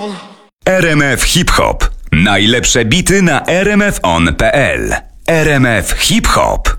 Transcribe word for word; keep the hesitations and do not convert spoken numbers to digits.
On. R M F Hip Hop. Najlepsze bity na r m f on kropka p l. R M F Hip Hop.